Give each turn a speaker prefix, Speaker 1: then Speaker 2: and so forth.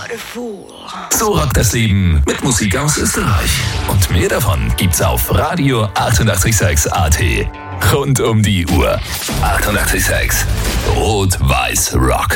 Speaker 1: What a fool.
Speaker 2: So rockt das Leben mit Musik aus Österreich. Und mehr davon gibt's auf Radio 886 AT. Rund um die Uhr. 886 Rot-Weiß Rock.